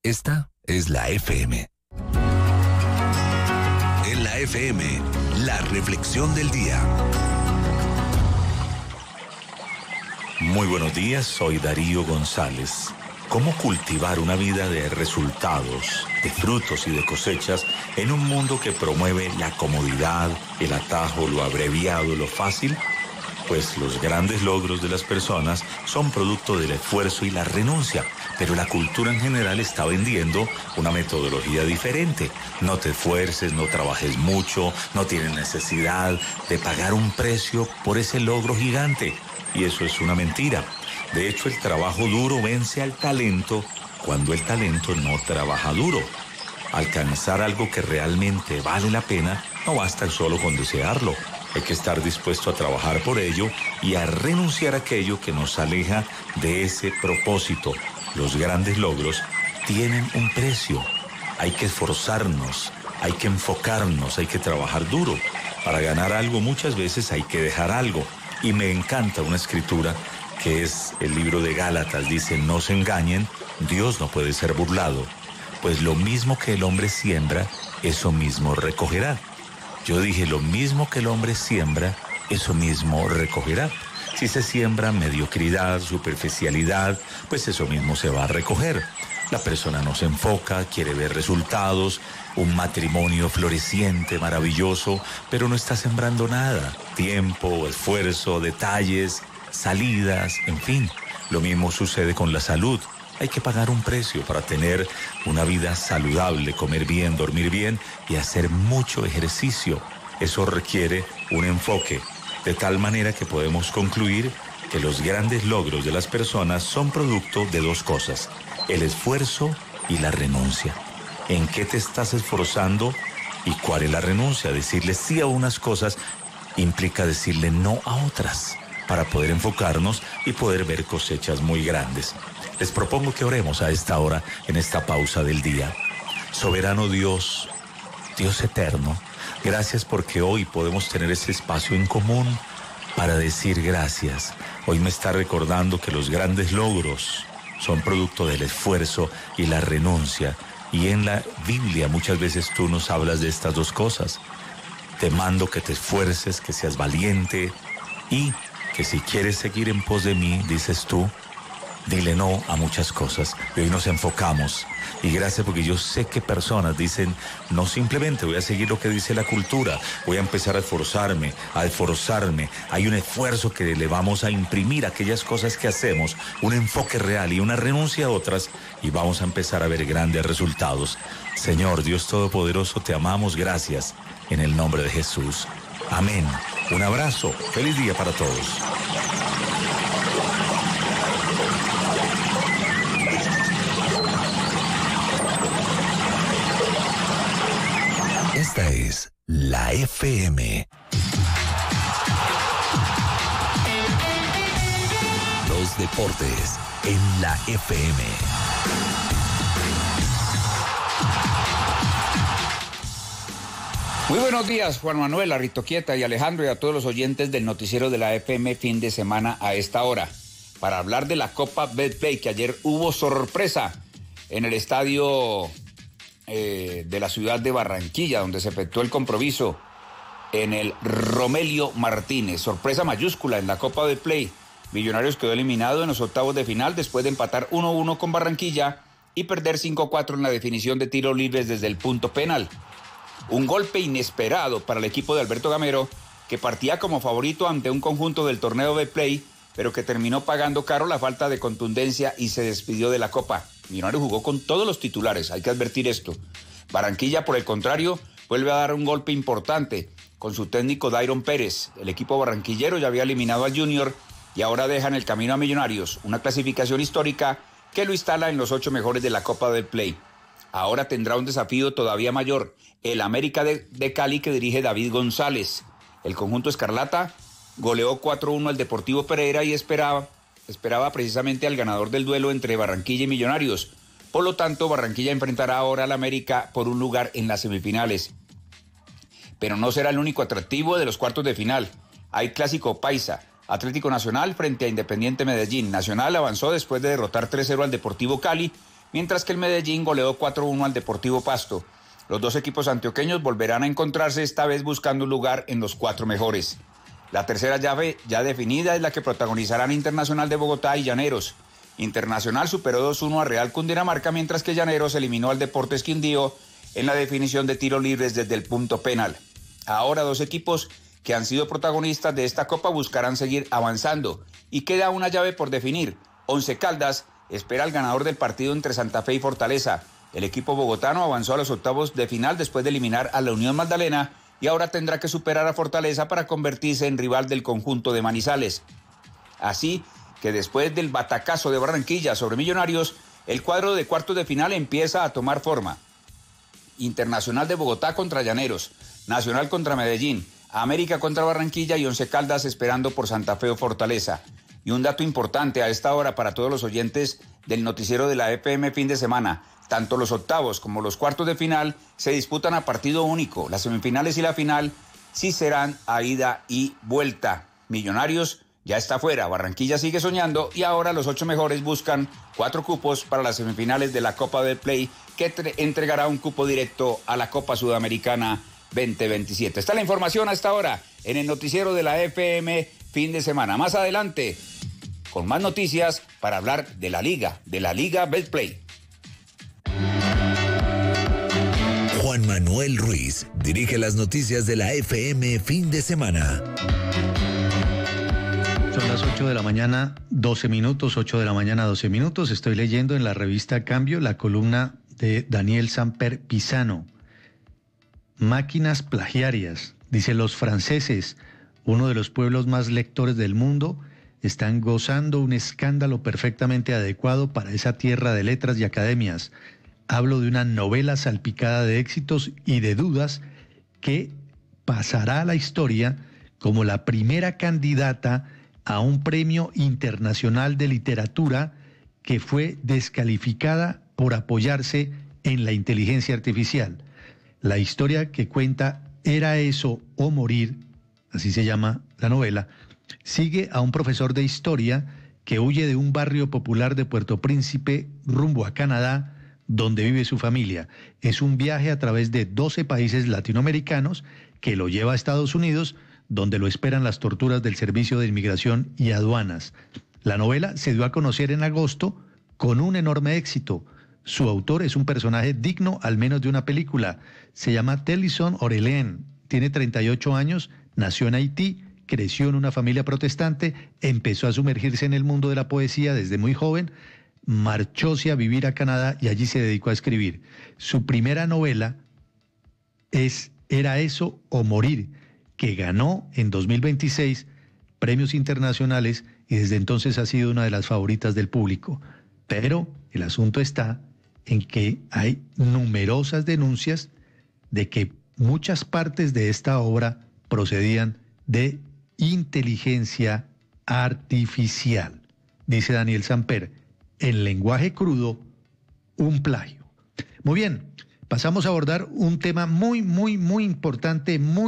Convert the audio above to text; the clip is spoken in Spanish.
Esta es la FM. En la FM, la reflexión del día. Muy buenos días, soy Darío González. ¿Cómo cultivar una vida de resultados, de frutos y de cosechas en un mundo que promueve la comodidad, el atajo, lo abreviado, lo fácil? Pues los grandes logros de las personas son producto del esfuerzo y la renuncia, pero la cultura en general está vendiendo una metodología diferente. No te esfuerces, no trabajes mucho, no tienes necesidad de pagar un precio por ese logro gigante. Y eso es una mentira. De hecho, el trabajo duro vence al talento cuando el talento no trabaja duro. Alcanzar algo que realmente vale la pena no basta solo con desearlo. Hay que estar dispuesto a trabajar por ello y a renunciar a aquello que nos aleja de ese propósito. Los grandes logros tienen un precio. Hay que esforzarnos, hay que enfocarnos, hay que trabajar duro. Para ganar algo muchas veces hay que dejar algo. Y me encanta una escritura que es el libro de Gálatas. Dice, no se engañen, Dios no puede ser burlado. Pues lo mismo que el hombre siembra, eso mismo recogerá. Yo dije, lo mismo que el hombre siembra, eso mismo recogerá. Si se siembra mediocridad, superficialidad, pues eso mismo se va a recoger. La persona no se enfoca, quiere ver resultados, un matrimonio floreciente, maravilloso, pero no está sembrando nada. Tiempo, esfuerzo, detalles, salidas, en fin. Lo mismo sucede con la salud. Hay que pagar un precio para tener una vida saludable, comer bien, dormir bien y hacer mucho ejercicio. Eso requiere un enfoque, de tal manera que podemos concluir que los grandes logros de las personas son producto de dos cosas, el esfuerzo y la renuncia. ¿En qué te estás esforzando y cuál es la renuncia? Decirle sí a unas cosas implica decirle no a otras, para poder enfocarnos y poder ver cosechas muy grandes. Les propongo que oremos a esta hora, en esta pausa del día. Soberano Dios, Dios eterno, gracias porque hoy podemos tener ese espacio en común para decir gracias. Hoy me está recordando que los grandes logros son producto del esfuerzo y la renuncia. Y en la Biblia muchas veces tú nos hablas de estas dos cosas. Te mando que te esfuerces, que seas valiente y que si quieres seguir en pos de mí, dices tú, dile no a muchas cosas. Y hoy nos enfocamos. Y gracias porque yo sé que personas dicen, no simplemente voy a seguir lo que dice la cultura, voy a empezar a esforzarme. Hay un esfuerzo que le vamos a imprimir a aquellas cosas que hacemos, un enfoque real y una renuncia a otras, y vamos a empezar a ver grandes resultados. Señor, Dios Todopoderoso, te amamos, gracias, en el nombre de Jesús. Amén. Un abrazo. Feliz día para todos. Esta es la FM. Los deportes en la FM. Muy buenos días, Juan Manuel, Arrito Quieta y Alejandro, y a todos los oyentes del noticiero de la FM fin de semana a esta hora, para hablar de la Copa Betplay, que ayer hubo sorpresa en el estadio de la ciudad de Barranquilla, donde se efectuó el compromiso en el Romelio Martínez. Sorpresa mayúscula en la Copa Betplay. Millonarios quedó eliminado en los octavos de final después de empatar 1-1 con Barranquilla y perder 5-4 en la definición de tiros libres desde el punto penal. Un golpe inesperado para el equipo de Alberto Gamero, que partía como favorito ante un conjunto del torneo Betplay, pero que terminó pagando caro la falta de contundencia y se despidió de la Copa. Millonarios jugó con todos los titulares, hay que advertir esto. Barranquilla, por el contrario, vuelve a dar un golpe importante con su técnico Dairon Pérez. El equipo barranquillero ya había eliminado al Junior y ahora dejan el camino a Millonarios, una clasificación histórica que lo instala en los 8 mejores de la Copa del Play. Ahora tendrá un desafío todavía mayor, el América de Cali, que dirige David González. El conjunto escarlata goleó 4-1 al Deportivo Pereira y esperaba precisamente al ganador del duelo entre Barranquilla y Millonarios. Por lo tanto, Barranquilla enfrentará ahora al América por un lugar en las semifinales. Pero no será el único atractivo de los cuartos de final. Hay clásico paisa, Atlético Nacional frente a Independiente Medellín. Nacional avanzó después de derrotar 3-0 al Deportivo Cali, mientras que el Medellín goleó 4-1 al Deportivo Pasto. Los dos equipos antioqueños volverán a encontrarse, esta vez buscando un lugar en los 4 mejores. La tercera llave ya definida es la que protagonizarán Internacional de Bogotá y Llaneros. Internacional superó 2-1 a Real Cundinamarca, mientras que Llaneros eliminó al Deportes Quindío en la definición de tiros libres desde el punto penal. Ahora 2 equipos que han sido protagonistas de esta Copa buscarán seguir avanzando y queda una llave por definir. Once Caldas espera al ganador del partido entre Santa Fe y Fortaleza. El equipo bogotano avanzó a los octavos de final después de eliminar a la Unión Magdalena y ahora tendrá que superar a Fortaleza para convertirse en rival del conjunto de Manizales. Así que después del batacazo de Barranquilla sobre Millonarios, el cuadro de cuartos de final empieza a tomar forma. Internacional de Bogotá contra Llaneros, Nacional contra Medellín, América contra Barranquilla y Once Caldas esperando por Santa Fe o Fortaleza. Y un dato importante a esta hora para todos los oyentes del noticiero de la FM fin de semana. Tanto los octavos como los cuartos de final se disputan a partido único. Las semifinales y la final sí serán a ida y vuelta. Millonarios ya está fuera, Barranquilla sigue soñando y ahora los 8 mejores buscan 4 cupos para las semifinales de la Copa del Play, que entregará un cupo directo a la Copa Sudamericana 2027. Está la información hasta ahora en el noticiero de la FM fin de semana. Más adelante, con más noticias para hablar de la Liga Betplay. Juan Manuel Ruiz dirige las noticias de la FM fin de semana. Son las 8 de la mañana, 12 minutos, 8 de la mañana, 12 minutos. Estoy leyendo en la revista Cambio la columna de Daniel Samper Pisano. Máquinas plagiarias. Dice, los franceses, uno de los pueblos más lectores del mundo, están gozando un escándalo perfectamente adecuado para esa tierra de letras y academias. Hablo de una novela salpicada de éxitos y de dudas que pasará a la historia como la primera candidata a un premio internacional de literatura que fue descalificada por apoyarse en la inteligencia artificial. La historia que cuenta Era eso o morir, así se llama la novela, sigue a un profesor de historia que huye de un barrio popular de Puerto Príncipe rumbo a Canadá, donde vive su familia. Es un viaje a través de 12 países latinoamericanos que lo lleva a Estados Unidos, donde lo esperan las torturas del Servicio de Inmigración y Aduanas. La novela se dio a conocer en agosto con un enorme éxito. Su autor es un personaje digno al menos de una película. Se llama Tennyson Aurelien, tiene 38 años, nació en Haití, creció en una familia protestante, empezó a sumergirse en el mundo de la poesía desde muy joven, marchóse a vivir a Canadá y allí se dedicó a escribir. Su primera novela es Era eso o morir, que ganó en 2026 premios internacionales y desde entonces ha sido una de las favoritas del público. Pero el asunto está en que hay numerosas denuncias de que muchas partes de esta obra procedían de inteligencia artificial. Dice Daniel Samper, en lenguaje crudo, un plagio. Muy bien, pasamos a abordar un tema muy importante, muy